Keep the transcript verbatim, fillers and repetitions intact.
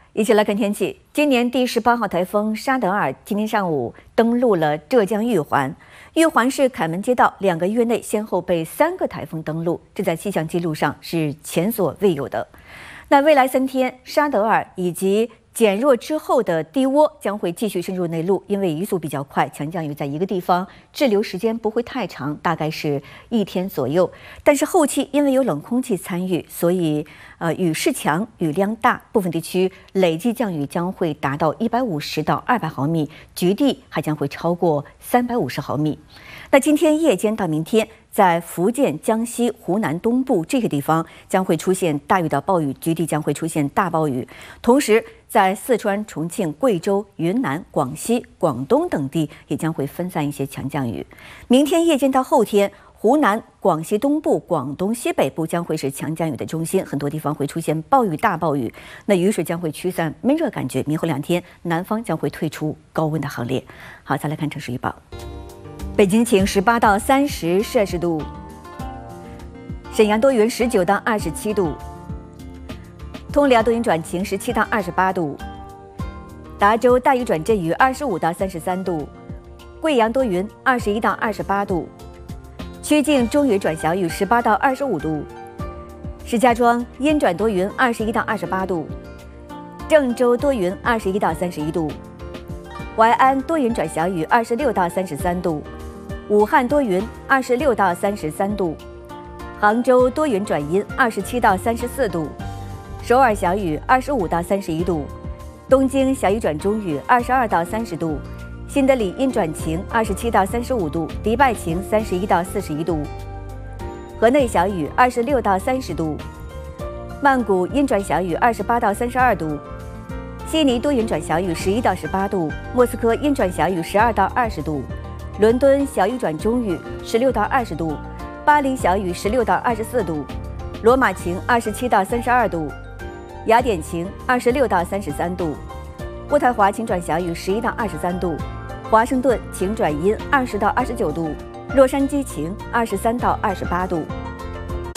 一起来看天气。今年第十八号台风沙德尔今天上午登陆了浙江玉环。玉环是凯门街道，两个月内先后被三个台风登陆，这在气象记录上是前所未有的。那未来三天，沙德尔以及减弱之后的低涡将会继续深入内陆，因为移速比较快，强降雨在一个地方滞留时间不会太长，大概是一天左右。但是后期因为有冷空气参与，所以呃雨势强，雨量大，部分地区累计降雨将会达到一百五十到二百毫米，局地还将会超过三百五十毫米。那今天夜间到明天，在福建、江西、湖南东部这些地方将会出现大雨到暴雨，局地将会出现大暴雨。同时，在四川、重庆、贵州、云南、广西、广东等地也将会分散一些强降雨。明天夜间到后天，湖南、广西东部、广东西北部将会是强降雨的中心，很多地方会出现暴雨、大暴雨。那雨水将会驱散闷热感觉，明后两天南方将会退出高温的行列。好，再来看城市预报。北京晴，十八到三十摄氏度；沈阳多云，十九到二十七度；通辽多云转晴，十七到二十八度；达州大雨转阵雨，二十五到三十三度；贵阳多云，二十一到二十八度；曲靖中雨转小雨，十八到二十五度；石家庄阴转多云，二十一到二十八度；郑州多云，二十一到三十一度；淮安多云转小雨，二十六到三十三度；武汉多云，二十六到三十三度；杭州多云转阴，二十七到三十四度；首尔小雨，二十五到三十一度；东京小雨转中雨，二十二到三十度；新德里阴转晴，二十七到三十五度；迪拜晴，三十一到四十一度；河内小雨，二十六到三十度；曼谷阴转小雨，二十八到三十二度；悉尼多云转小雨，十一到十八度；莫斯科阴转小雨，十二到二十度；伦敦小雨转中雨，十六到二十度；巴黎小雨，十六到二十四度；罗马晴，二十七到三十二度；雅典晴，二十六到三十三度；渥太华晴转小雨，十一到二十三度；华盛顿晴转阴，二十到二十九度；洛杉矶晴，二十三到二十八度。